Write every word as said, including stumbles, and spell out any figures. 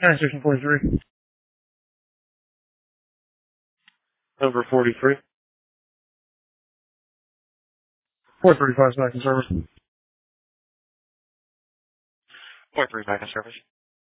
Nine station forty-three. Over forty-three. Four thirty-five back in service. Four three back in service.